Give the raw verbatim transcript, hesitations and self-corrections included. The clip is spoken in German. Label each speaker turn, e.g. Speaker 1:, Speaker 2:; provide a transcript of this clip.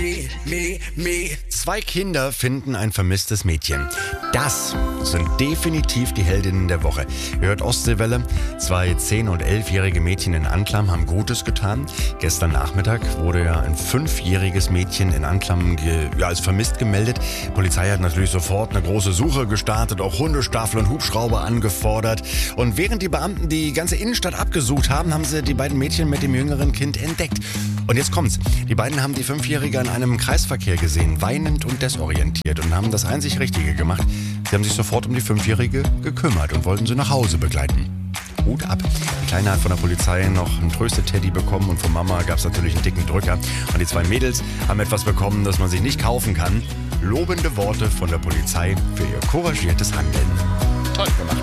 Speaker 1: me, me, me.
Speaker 2: Zwei Kinder finden ein vermisstes Mädchen. Das sind definitiv die Heldinnen der Woche. Ihr hört Ostseewelle. Zwei zehn- und elfjährige Mädchen in Anklam haben Gutes getan. Gestern Nachmittag wurde ja ein fünfjähriges Mädchen in Anklam ge- ja, als vermisst gemeldet. Die Polizei hat natürlich sofort eine große Suche gestartet, auch Hundestaffel und Hubschrauber angefordert. Und während die Beamten die ganze Innenstadt abgesucht haben, haben sie die beiden Mädchen mit dem jüngeren Kind entdeckt. Und jetzt kommt's. Die beiden haben die Fünfjährige in einem Kreisverkehr gesehen, weinend und desorientiert, und haben das einzig Richtige gemacht. Sie haben sich sofort um die Fünfjährige gekümmert und wollten sie nach Hause begleiten. Hut ab. Die Kleine hat von der Polizei noch einen Trösteteddy bekommen und von Mama gab es natürlich einen dicken Drücker. Und die zwei Mädels haben etwas bekommen, das man sich nicht kaufen kann. Lobende Worte von der Polizei für ihr couragiertes Handeln. Toll gemacht.